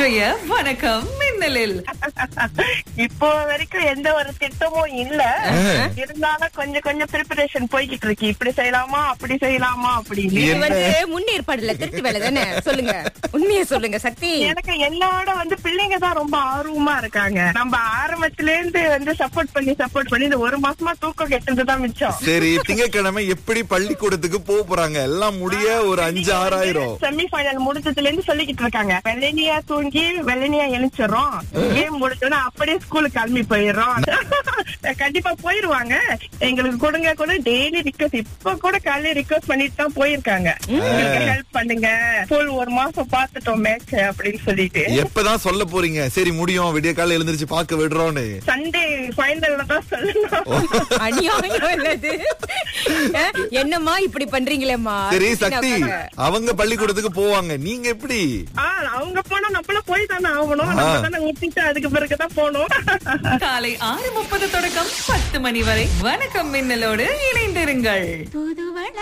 இன்றைய வணக்கம் மின்னலில் இப்போ வரைக்கும் எந்த ஒரு திட்டமும் இல்ல. இருந்தாலும் கொஞ்சம் கொஞ்சம் ப்ரிப்பரேஷன் போய்கிட்டு இருக்கு. இப்படி செய்யலாமா அப்படி செய்யலாமா அப்படின்னு. இது வந்து முன்னேற்பாடுல திருட்டு வேலை தானே? சொல்லுங்க, உண்மையை சொல்லுங்க சக்தி. எனக்கு என்னோட பிள்ளைங்க தான் ரொம்ப ஆர்வமா இருக்காங்க. நம்ம ஆரம்பத்துல இருந்து சப்போர்ட் பண்ணி இந்த ஒரு மாசமா தூக்கம் கெட்டதுதான் மிச்சம். சரி, திங்கட்கிழமை எப்படி பள்ளிக்கூடத்துக்கு போறாங்க? எல்லாம் முடிய ஒரு 5-6 ஆயிரம். செமி ஃபைனல் முடிச்சதுல இருந்து சொல்லிக்கிட்டு இருக்காங்க, வெள்ளனியா தூங்கி வெள்ளனியா எழுச்சிடறோம், கேம் முடிச்சோன்னா அப்படியே ஸ்கூலுக்கு கிளம்பி போயிடுறோம். கண்டிப்பா போயிருவாங்க. எங்களுக்கு கொடுங்க கூட டெய்லி ரிக்வெஸ்ட். இப்ப கூட காலையில ரிக்வெஸ்ட் பண்ணிட்டு தான் போயிருக்காங்க, ஹெல்ப் பண்ணுங்க, ஃபுல் ஒரு மாசம் பாத்துட்டோம் மேட்ச் அப்படின்னு சொல்லிட்டு. எப்பதான் சொல்ல போறீங்க? சரி முடியும், விடிய காலையில எழுந்திருச்சு பாக்க விடுறோம்னு. சண்டே ஃபைனல்ல தான் சொல்லணும். அநியாயம் இல்லது. என்னம்மா இப்படி பண்றீங்களேம்மா? சரி சக்தி, அவங்க பள்ளிக்கூடத்துக்கு போவாங்க, நீங்க எப்படி? அவங்க போனா நம்மள போய் தானே ஆகணும். நம்ம தானே ஊத்திட்டு அதுக்கு பிறகுதான் போகணும். காலை 6:30 தொடக்கம் 10 மணி வரை வணக்கம் மின்னலோடு இணைந்திருங்கள்.